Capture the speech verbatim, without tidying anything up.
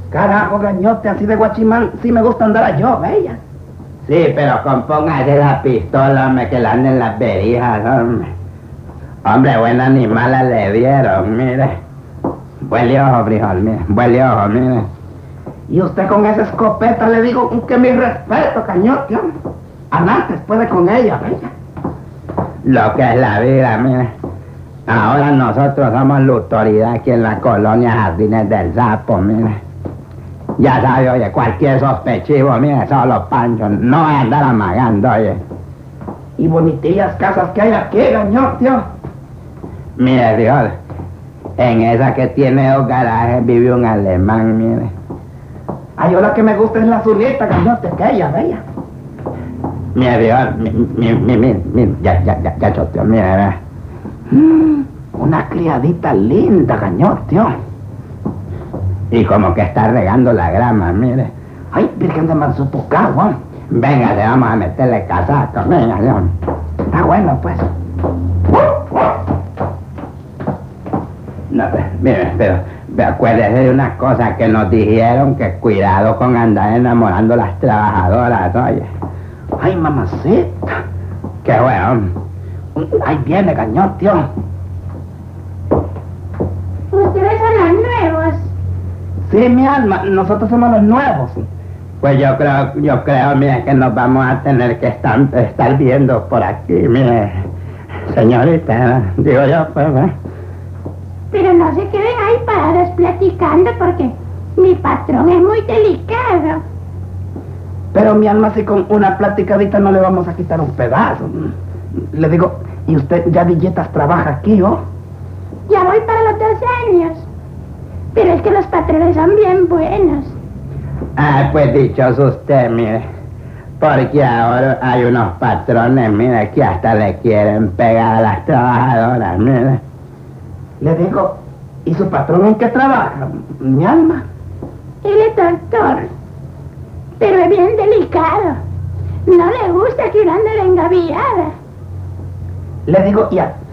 Carajo, gañote, así de guachimán, sí me gusta andar a yo, bella. Sí, pero compóngase la pistola, hombre, que la anden las berijas, hombre. Hombre, buen animal le dieron, mire. Huele ojo, frijol, mire, huele ojo, mire. Y usted con esa escopeta le digo que mi respeto, cañote, hombre. Antes puede con ella, bella. Lo que es la vida, mire. Ahora nosotros somos la autoridad aquí en la colonia Jardines del Sapo, mire. Ya sabe, oye, cualquier sospechivo, mire, solo Pancho, no va a andar amagando, oye. Y bonitillas casas que hay aquí, gañote. Mire, Dios, en esa que tiene dos garajes vive un alemán, mire. Ay, yo la que me gusta es la azulita, gañote, que ella, bella. Mire, Dios, mi, mi, mi, mi, mi, ya, ya, ya, ya, choteo, mire, ve. Mm, una criadita linda, gañote. Y como que está regando la grama, mire. Ay, virgen de Mansupucagua. Venga, le vamos a meterle casaco, venga, Dios. Está bueno, pues. No, mire, pero, pero acuérdese de una cosa que nos dijeron, que cuidado con andar enamorando a las trabajadoras, oye. Ay, mamacita. Qué bueno. Ahí viene, gañote. Ustedes son los nuevos. Sí, mi alma, nosotros somos los nuevos. Pues yo creo, yo creo, mire, que nos vamos a tener que estar, estar viendo por aquí, mire, señorita, digo yo, pues, ¿eh? Pero no se queden ahí parados platicando porque mi patrón es muy delicado. Pero mi alma, si con una platicadita no le vamos a quitar un pedazo. Le digo, ¿y usted ya billetas trabaja aquí, oh? Ya voy para los dos años. Pero es que los patrones son bien buenos. Ah, pues dichoso usted, mire, porque ahora hay unos patrones, mire, que hasta le quieren pegar a las trabajadoras, mire. Le digo, ¿y su patrón en qué trabaja, mi alma? Él es doctor, pero es bien delicado. No le gusta que una ande engaviada. Le digo, ¿y a,